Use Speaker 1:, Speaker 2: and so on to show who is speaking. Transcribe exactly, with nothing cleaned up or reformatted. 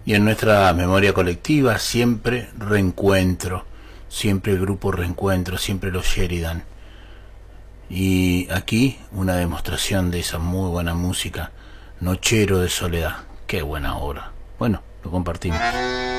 Speaker 1: Y en nuestra memoria colectiva siempre Reencuentro, siempre el grupo Reencuentro, siempre los Sheridan. Y aquí una demostración de esa muy buena música, Nochero de Soledad. Qué buena obra. Bueno, lo compartimos.